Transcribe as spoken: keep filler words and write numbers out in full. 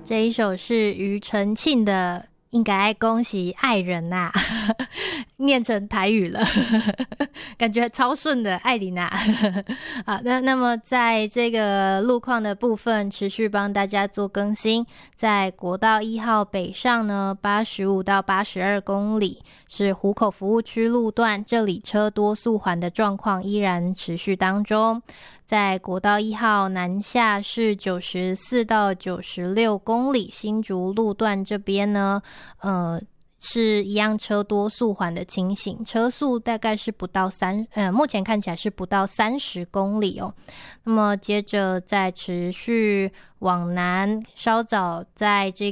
这一首是庾澄庆的应该爱恭喜爱人呐、啊，念成台语了感觉超顺的艾琳娜好，那那么在这个路况的部分持续帮大家做更新，在国道一号北上呢八十五到八十二公里是湖口服务区路段，这里车多速缓的状况依然持续当中。在国道一号南下是九十四到九十六公里，新竹路段这边呢呃是一样车多速缓的情形，车速大概是不到三呃目前看起来是不到三十公里哦。那么接着再持续往南，稍早在这